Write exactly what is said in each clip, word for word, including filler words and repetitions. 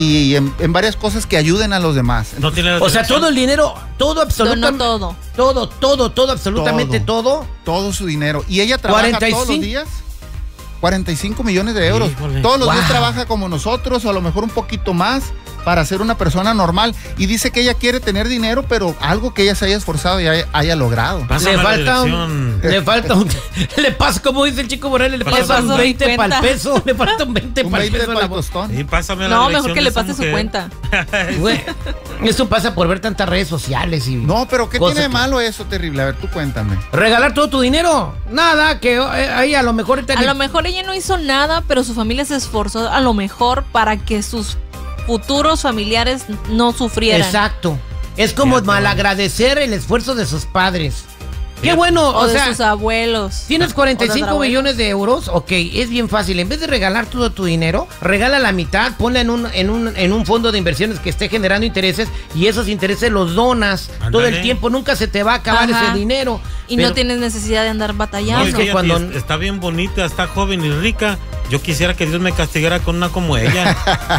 y en, en varias cosas que ayuden a los demás. No tiene o sea, todo el dinero, todo absolutamente. No, no, todo. Todo, todo, todo, absolutamente todo. Todo, todo su dinero. Y ella trabaja cuarenta y cinco todos los días. cuarenta y cinco millones de euros. Híjole. Todos los wow. días trabaja como nosotros, o a lo mejor un poquito más, para ser una persona normal. Y dice que ella quiere tener dinero, pero algo que ella se haya esforzado y haya, haya logrado. Le falta, un, le falta un... Le pasa, como dice el Chico Morales, le pasa un veinte para el peso. Le falta un veinte para el peso. Tostón. Y pásame la no, mejor que le pase su cuenta. Güey, eso pasa por ver tantas redes sociales y... No, pero ¿qué tiene de malo eso, terrible? A ver, tú cuéntame. ¿Regalar todo tu dinero? Nada, que ahí a lo mejor... A le... lo mejor ella no hizo nada, pero su familia se esforzó a lo mejor para que sus futuros familiares no sufrieran. Exacto. Es como Fíjate. malagradecer el esfuerzo de sus padres. Qué bueno, o, o de sea, sus abuelos. Tienes cuarenta y cinco millones de euros, ok, es bien fácil. En vez de regalar todo tu dinero, regala la mitad, ponla en un, en un, en un fondo de inversiones que esté generando intereses y esos intereses los donas Andale. todo el tiempo. Nunca se te va a acabar Ajá. ese dinero. Y pero, no tienes necesidad de andar batallando. No, es que cuando está bien bonita, está joven y rica. Yo quisiera que Dios me castigara con una como ella.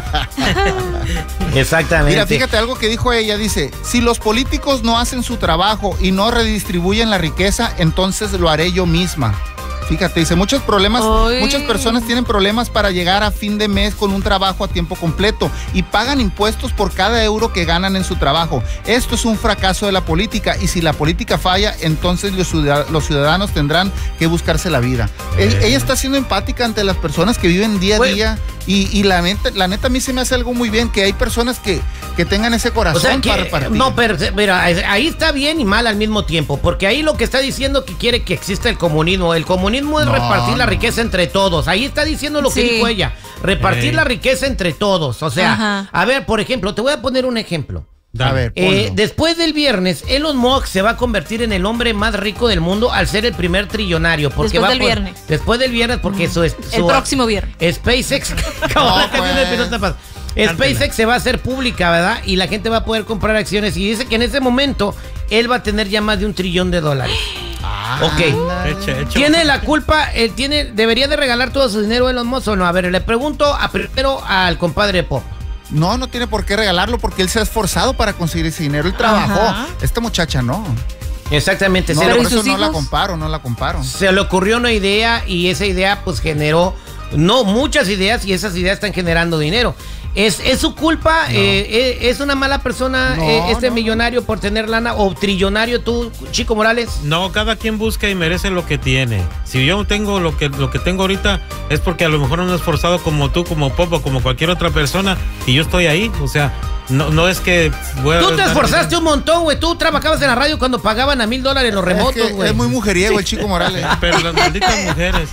Exactamente. Mira, fíjate algo que dijo ella, dice, si los políticos no hacen su trabajo y no redistribuyen la riqueza, entonces lo haré yo misma. Fíjate, dice, muchos problemas, Oy. muchas personas tienen problemas para llegar a fin de mes con un trabajo a tiempo completo y pagan impuestos por cada euro que ganan en su trabajo. Esto es un fracaso de la política y si la política falla, entonces los ciudadanos, los ciudadanos tendrán que buscarse la vida. Eh. Ella está siendo empática ante las personas que viven día a bueno. día y, y la, neta, la neta a mí se me hace algo muy bien, que hay personas que, que tengan ese corazón o sea, que, para repartir. No, pero mira, ahí está bien y mal al mismo tiempo, porque ahí lo que está diciendo que quiere que exista el comunismo. El comunismo es no, repartir no. la riqueza entre todos. Ahí está diciendo lo que sí. dijo ella. Repartir hey. la riqueza entre todos. O sea, Ajá. a ver, por ejemplo, te voy a poner un ejemplo. A ver, eh, después del viernes, Elon Musk se va a convertir en el hombre más rico del mundo al ser el primer trillonario. Porque después va del por, viernes. Después del viernes, porque mm. su, su... El próximo viernes. SpaceX... no, pues. SpaceX se va a hacer pública, ¿verdad? Y la gente va a poder comprar acciones. Y dice que en ese momento él va a tener ya más de un trillón de dólares. Ah, ok. Eche, eche, ¿Tiene la culpa? Él tiene, ¿Debería de regalar todo su dinero a Elon Musk o no? A ver, le pregunto a, primero al compadre Pop. No, no tiene por qué regalarlo porque él se ha esforzado para conseguir ese dinero. Él trabajó. Ajá. Esta muchacha no. Exactamente. No, por eso no hijos? la comparo, no la comparo. Se le ocurrió una idea y esa idea pues generó, no, muchas ideas y esas ideas están generando dinero. ¿Es, es su culpa? No. Eh, ¿Es una mala persona no, eh, este no, millonario no. por tener lana o trillonario tú, Chico Morales? No, cada quien busca y merece lo que tiene. Si yo tengo lo que, lo que tengo ahorita es porque a lo mejor no me he esforzado como tú, como Popo, como cualquier otra persona y yo estoy ahí, o sea... No, no es que... Voy a tú te esforzaste un montón, güey. Tú trabajabas en la radio cuando pagaban a mil dólares los remotos, güey. Es, es muy mujeriego el Chico Morales. Pero las malditas mujeres.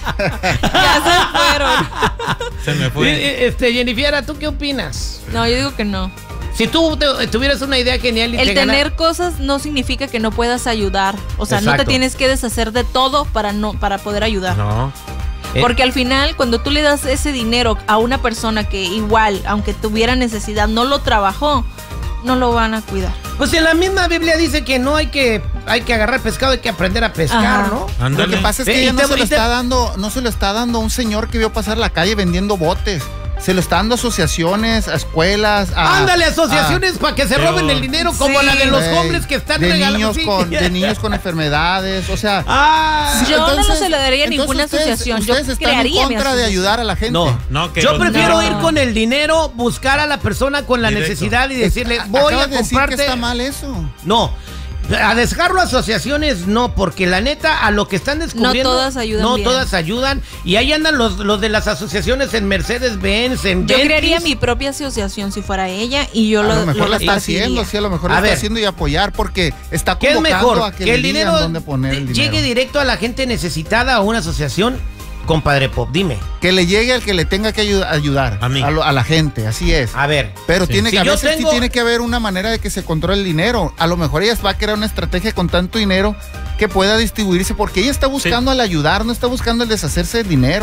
Ya se fueron. Se me fue. Este, Jennifer, ¿tú qué opinas? No, yo digo que no. Si tú te, tuvieras una idea genial y el te tener gana... cosas no significa que no puedas ayudar. O sea, Exacto. no te tienes que deshacer de todo para no para poder ayudar. No. Porque al final, cuando tú le das ese dinero a una persona que igual, aunque tuviera necesidad, no lo trabajó, no lo van a cuidar. Pues en la misma Biblia dice que no hay que hay que agarrar pescado, hay que aprender a pescar, Ajá. ¿no? Andale. Lo que pasa es que ella no se lo está dando, no se lo está dando a un señor que vio pasar la calle vendiendo botes. Se lo está dando a asociaciones, a escuelas. A, Ándale, asociaciones para que se pero, roben el dinero, como sí. la de los hombres que están de regalando. Niños con, de niños con enfermedades, o sea. Ah, yo entonces, no se le daría a ninguna ustedes, asociación. Ustedes yo están en contra de ayudar a la gente. No, no que yo prefiero no. ir con el dinero, buscar a la persona con la Directo. necesidad y decirle, voy Acabas a de decir comprarte. que está mal eso. No. A dejarlo a asociaciones no, porque la neta a lo que están descubriendo no todas ayudan no bien. todas ayudan y ahí andan los, los de las asociaciones en Mercedes-Benz, en yo Bentley. crearía mi propia asociación si fuera ella y yo a lo, lo mejor lo la está haciendo, sí, a lo mejor la está haciendo y apoyar porque está convocando ¿qué es mejor? a que, que le el dinero dónde poner el dinero. Llegue directo a la gente necesitada a una asociación. Compadre Pop, dime. Que le llegue al que le tenga que ayudar, ayudar a, mí. a, lo, a la gente, así es. A ver. Pero sí. tiene si que, a veces tengo... sí tiene que haber una manera de que se controle el dinero. A lo mejor ella va a crear una estrategia con tanto dinero que pueda distribuirse, porque ella está buscando sí. el ayudar, no está buscando el deshacerse del dinero.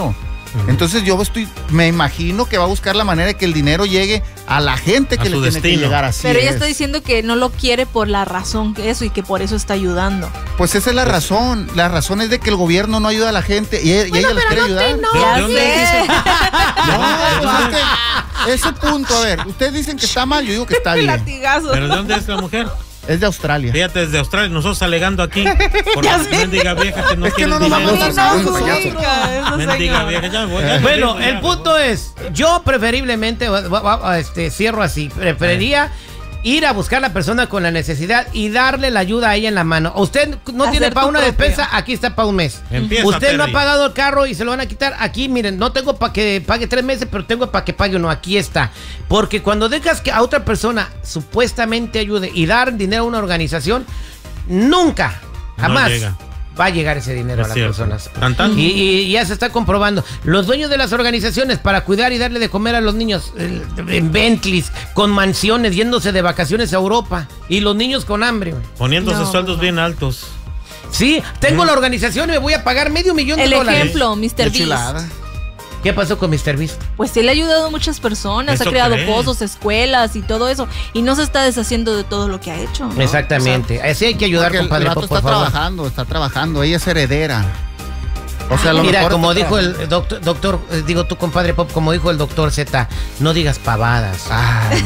Entonces yo estoy, me imagino que va a buscar la manera de que el dinero llegue a la gente que A le su tiene destino. que llegar así. Pero ella es. está diciendo que no lo quiere por la razón que eso y que por eso está ayudando. Pues esa es la razón. La razón es de que el gobierno no ayuda a la gente y, y ella les quiere ayudar. ¿De- Ya de dónde sé. dice? No, pues es que ese punto, a ver, ustedes dicen que está mal, yo digo que está bien. Latigazo. ¿Pero de dónde es la mujer? Es de Australia. Fíjate, desde Australia, nosotros alegando aquí por Ya la sé. mendiga vieja que no Es que quiere no nos dinero. vamos a No, Payaso. chica, esa Mendiga señora. vieja, ya voy, ya Bueno, voy, ya el voy. punto es, yo preferiblemente, va- va- va- este, cierro así, preferiría ir a buscar a la persona con la necesidad y darle la ayuda a ella en la mano. Usted no Hacer tiene para tu una propio. despensa, aquí está para un mes. Empieza, Usted no ha Terry. pagado el carro y se lo van a quitar. Aquí, miren, no tengo para que pague tres meses, pero tengo para que pague uno. Aquí está. Porque cuando dejas que a otra persona supuestamente ayude y dar dinero a una organización, nunca, No jamás llega. va a llegar ese dinero Es a las cierto. personas. Tan, tan. Y, y ya se está comprobando. Los dueños de las organizaciones para cuidar y darle de comer a los niños eh, en Bentleys, con mansiones, yéndose de vacaciones a Europa. Y los niños con hambre. Güey. Poniéndose No, sueldos no. bien altos. Sí, tengo la organización y me voy a pagar medio millón de El dólares. ejemplo, Qué mister Beast. chulada. ¿Qué pasó con mister Beast? Pues él ha ayudado a muchas personas, ha ¿Eso creado cree? pozos, escuelas y todo eso. Y no se está deshaciendo de todo lo que ha hecho. ¿no? Exactamente. Así hay que ayudar, Porque el, compadre, el vato por, por está favor. trabajando, está trabajando. Ella es heredera. O sea, a lo Mira, mejor como está dijo trabajando. el doctor, doctor eh, digo tu compadre Pop, como dijo el doctor Z, no digas pavadas. Ay,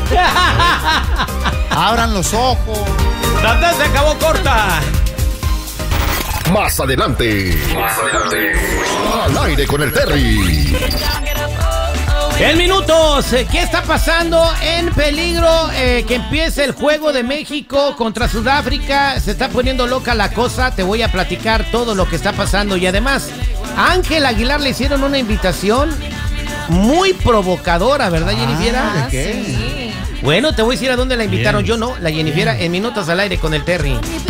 no. Abran los ojos. ¡Tata, se acabó corta! Más adelante. Más adelante. Al aire con el Terry. En minutos, ¿qué está pasando? En peligro eh, que empiece el juego de México contra Sudáfrica. Se está poniendo loca la cosa. Te voy a platicar todo lo que está pasando. Y además, a Ángel Aguilar le hicieron una invitación muy provocadora, ¿verdad, Jennifiera? ¿de Ah, qué? sí. Bueno, te voy a decir a dónde la invitaron. Bien. Yo no, la Jennifiera en minutos al aire con el Terry.